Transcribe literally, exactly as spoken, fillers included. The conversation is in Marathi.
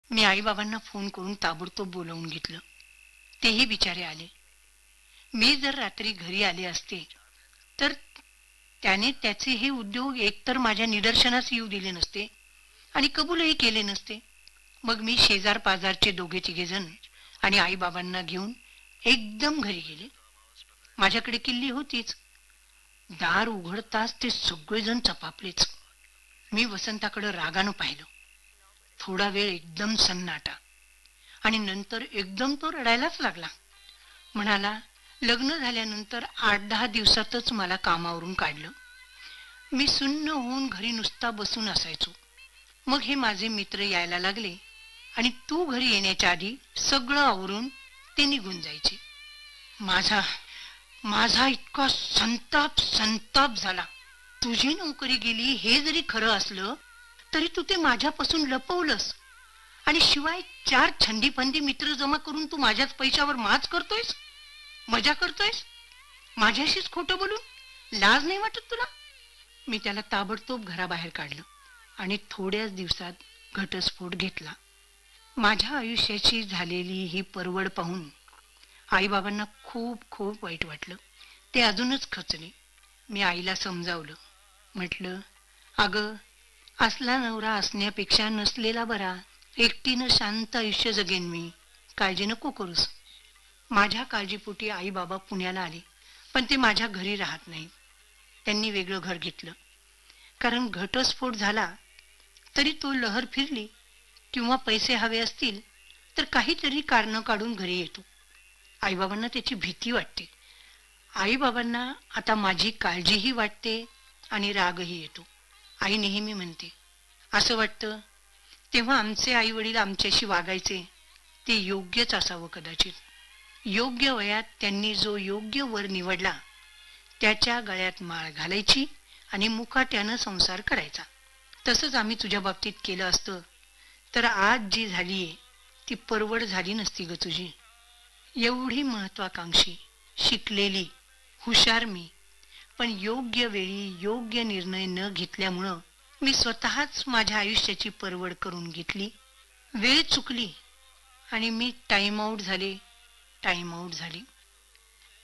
मी आईबाबांना फोन करून ताबडतोब बोलवून घेतलं. तेही बिचारे आले. मी जर रात्री घरी आले असते तर त्याने त्याचे हे उद्योग एकतर माझ्या निदर्शनास येऊ दिले नसते आणि कबूलही केले नसते. मग मी शेजार पाजारचे दोघे तिघे जण आणि आईबाबांना घेऊन एकदम घरी गेले. माझ्याकडे किल्ली होतीच. दार उघडताच ते सगळेजण चपापलेच. मी वसंताकडे रागानं पाहिलं. थोडा वेळ एकदम सन्नाटा आणि नंतर एकदम तो रडायलाच लागला. म्हणाला, लग्न झाल्यानंतर आठ दहा दिवसातच मला कामावरून काढलं. मी सुन्न होऊन घरी नुसता बसून असायचो. मग हे माझे मित्र यायला लागले आणि तू घरी येण्याच्या आधी सगळं आवरून ते निघून जायचे. माझा माझा इतका संताप संताप झाला. तुझी नोकरी गेली हे जरी खरं असलं तरी तू ते माझ्यापासून लपवलंस आणि शिवाय चार छंदीफंदी मित्र जमा करून तू माझ्याच पैशावर माज करतोयस, मजा करतोयस. माझ्याशीच खोटं बोलून लाज नाही वाटत तुला? मी त्याला ताबडतोब घराबाहेर काढलं आणि थोड्याच दिवसात घटस्फोट घेतला. माझ्या आयुष्याची झालेली ही परवड पाहून आईबाबांना खूप खूप वाईट वाटलं. ते अजूनच खचले. मी आईला समजावलं. म्हटलं, अगं, असला नवरा असण्यापेक्षा नसलेला बरा. एकटीनं शांत आयुष्य जगेन मी. काळजी नको करूस. माझ्या काळजीपोटी आई बाबा पुण्याला आले, पण ते माझ्या घरी राहत नाहीत. त्यांनी वेगळं घर घेतलं. कारण घटस्फोट झाला तरी तो लहर फिरली किंवा पैसे हवे असतील तर काहीतरी कारणं काढून घरी येतो. आईबाबांना त्याची भीती वाटते. आईबाबांना आता माझी काळजीही वाटते आणि रागही येतो. आई नेहमी म्हणते, असं वाटतं तेव्हा आमचे आई वडील आमच्याशी वागायचे ते योग्यच असावं कदाचित. योग्य वयात त्यांनी जो योग्य वर निवडला त्याच्या गळ्यात माळ घालायची आणि मुकाट्यानं संसार करायचा. तसंच आम्ही तुझ्या बाबतीत केलं असतं तर आज जी झालीये ती परवड झाली नसती ग तुझी. एवढी महत्वाकांक्षी, शिकलेली, हुशार मी, पण योग्य वेळी योग्य निर्णय न घेतल्यामुळं मी स्वतःच माझ्या आयुष्याची परवड करून घेतली. वेळ चुकली आणि मी टाइम आउट झाले टाइम आउट झाली